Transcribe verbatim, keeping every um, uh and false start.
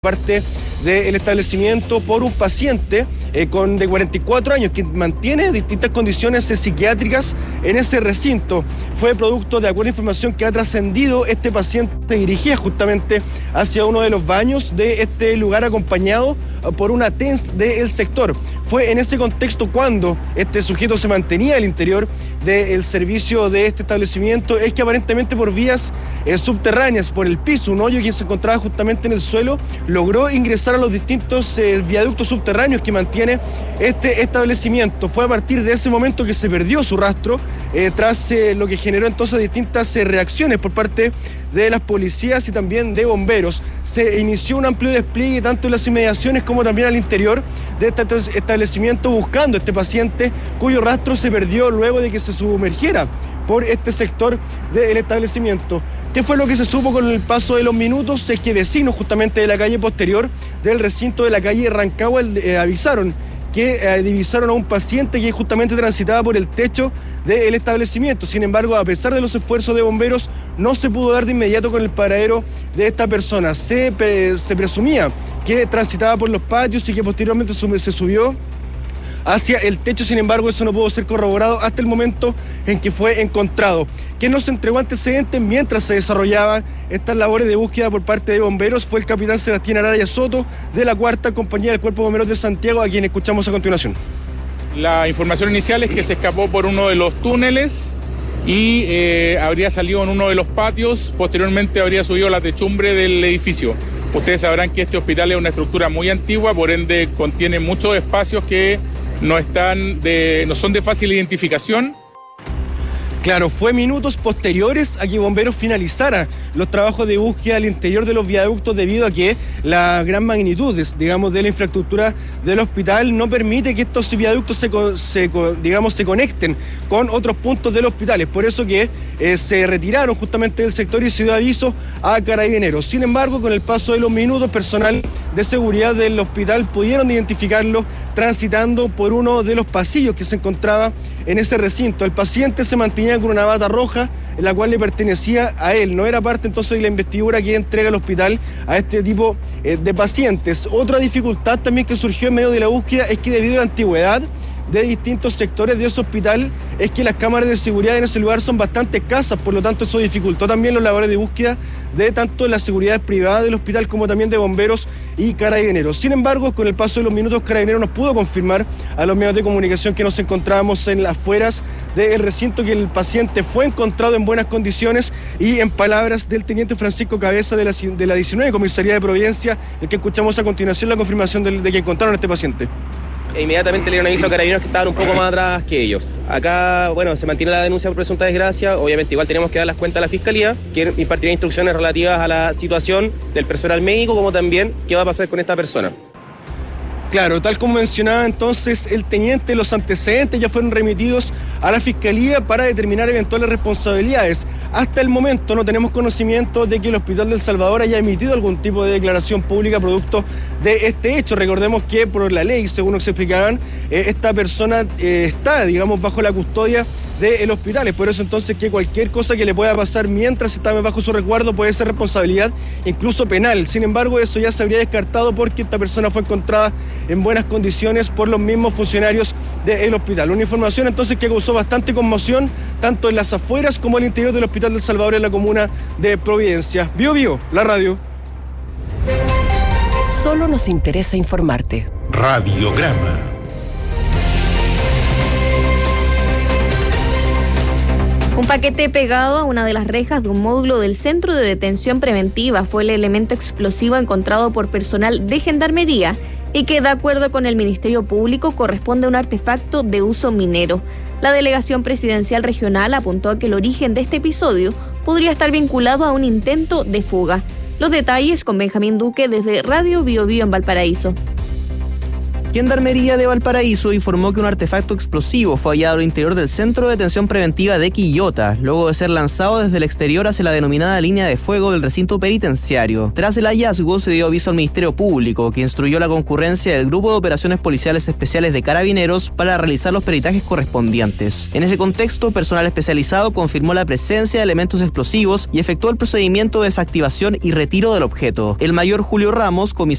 parte del establecimiento por un paciente eh, con de cuarenta y cuatro años que mantiene distintas condiciones eh, psiquiátricas en ese recinto. Fue producto de acuerdo a información que ha trascendido, este paciente dirigía justamente hacia uno de los baños de este lugar acompañado eh, por una T E N S del sector. Fue en ese contexto cuando este sujeto se mantenía al interior del servicio de este establecimiento, es que aparentemente por vías eh, subterráneas, por el piso, un hoyo que se encontraba justamente en el suelo, logró ingresar a los distintos eh, viaductos subterráneos que mantiene este establecimiento. Fue a partir de ese momento que se perdió su rastro, eh, tras eh, lo que generó entonces distintas eh, reacciones por parte de las policías y también de bomberos. Se inició un amplio despliegue tanto en las inmediaciones como también al interior de este establecimiento buscando a este paciente cuyo rastro se perdió luego de que se sumergiera por este sector del establecimiento. ¿Qué fue lo que se supo con el paso de los minutos? Es que vecinos justamente de la calle posterior del recinto de la calle Rancagua eh, avisaron que eh, divisaron a un paciente que justamente transitaba por el techo del establecimiento. Sin embargo, a pesar de los esfuerzos de bomberos, no se pudo dar de inmediato con el paradero de esta persona. Se, pre, se presumía que transitaba por los patios y que posteriormente se subió hacia el techo. Sin embargo, eso no pudo ser corroborado hasta el momento en que fue encontrado. Quien nos entregó antecedentes mientras se desarrollaban estas labores de búsqueda por parte de bomberos fue el capitán Sebastián Araya Soto, de la cuarta Compañía del Cuerpo de Bomberos de Santiago, a quien escuchamos a continuación. La información inicial es que se escapó por uno de los túneles y eh, habría salido en uno de los patios. Posteriormente habría subido a la techumbre del edificio. Ustedes sabrán que este hospital es una estructura muy antigua, por ende contiene muchos espacios que no están de, no son de fácil identificación. Claro, fue minutos posteriores a que bomberos finalizara los trabajos de búsqueda al interior de los viaductos, debido a que la gran magnitud, digamos, de la infraestructura del hospital no permite que estos viaductos se, se, digamos, se conecten con otros puntos del hospital. Es por eso que eh, se retiraron justamente del sector y se dio aviso a Carabineros. Sin embargo, con el paso de los minutos, personal de seguridad del hospital pudieron identificarlo transitando por uno de los pasillos que se encontraba en ese recinto. El paciente se mantenía con una bata roja, en la cual le pertenecía a él. No era parte entonces de la investidura que entrega el hospital a este tipo eh, de pacientes. Otra dificultad también que surgió en medio de la búsqueda es que debido a la antigüedad de distintos sectores de ese hospital, es que las cámaras de seguridad en ese lugar son bastante escasas, por lo tanto eso dificultó también los labores de búsqueda de tanto la seguridad privada del hospital como también de bomberos y Carabineros. Sin embargo, con el paso de los minutos, Carabineros nos pudo confirmar a los medios de comunicación que nos encontrábamos en las afueras del recinto que el paciente fue encontrado en buenas condiciones, y en palabras del teniente Francisco Cabeza de la, de la diecinueve Comisaría de Providencia, el que escuchamos a continuación la confirmación de, de que encontraron a este paciente. E inmediatamente le dieron aviso a Carabineros que estaban un poco más atrás que ellos. Acá, bueno, se mantiene la denuncia por presunta desgracia. Obviamente igual tenemos que dar las cuentas a la Fiscalía, que impartirá instrucciones relativas a la situación del personal médico, como también qué va a pasar con esta persona. Claro, tal como mencionaba entonces el teniente, los antecedentes ya fueron remitidos a la Fiscalía para determinar eventuales responsabilidades. Hasta el momento no tenemos conocimiento de que el Hospital del Salvador haya emitido algún tipo de declaración pública producto de este hecho. Recordemos que por la ley, según nos explicaban, eh, esta persona eh, está, digamos, bajo la custodia del hospital. Es por eso entonces que cualquier cosa que le pueda pasar mientras está bajo su resguardo puede ser responsabilidad incluso penal. Sin embargo, eso ya se habría descartado porque esta persona fue encontrada en buenas condiciones por los mismos funcionarios del hospital. Una información entonces que causó bastante conmoción tanto en las afueras como al interior del Hospital del Salvador en la comuna de Providencia. Bio Bio, la radio. Solo nos interesa informarte. Radiograma. Un paquete pegado a una de las rejas de un módulo del Centro de Detención Preventiva fue el elemento explosivo encontrado por personal de Gendarmería y que, de acuerdo con el Ministerio Público, corresponde a un artefacto de uso minero. La Delegación Presidencial Regional apuntó a que el origen de este episodio podría estar vinculado a un intento de fuga. Los detalles con Benjamín Duque desde Radio Bio Bio en Valparaíso. Gendarmería de Valparaíso informó que un artefacto explosivo fue hallado al interior del Centro de Detención Preventiva de Quillota, luego de ser lanzado desde el exterior hacia la denominada línea de fuego del recinto penitenciario. Tras el hallazgo, se dio aviso al Ministerio Público, que instruyó la concurrencia del Grupo de Operaciones Policiales Especiales de Carabineros para realizar los peritajes correspondientes. En ese contexto, personal especializado confirmó la presencia de elementos explosivos y efectuó el procedimiento de desactivación y retiro del objeto. El mayor Julio Ramos, comisario